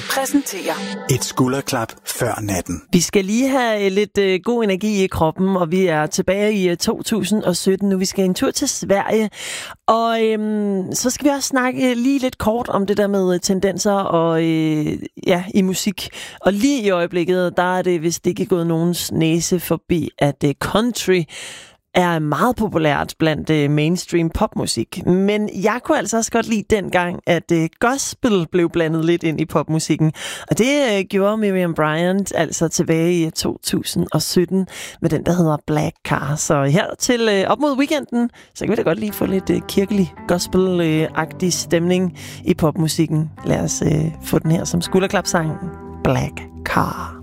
præsenterer et skulderklap før natten. Vi skal lige have lidt god energi i kroppen, og vi er tilbage i 2017 nu. Vi skal en tur til Sverige, og så skal vi også snakke lige lidt kort om det der med tendenser og i musik. Og lige i øjeblikket, der er det vist ikke gået nogens næse forbi, at country er meget populært blandt mainstream popmusik. Men jeg kunne altså også godt lide dengang, at gospel blev blandet lidt ind i popmusikken. Og det gjorde Miriam Bryant altså tilbage i 2017 med den, der hedder Black Car. Så her til op mod weekenden, så kan vi da godt lige få lidt kirkelig gospel-agtig stemning i popmusikken. Lad os få den her som skulderklapsangen Black Car.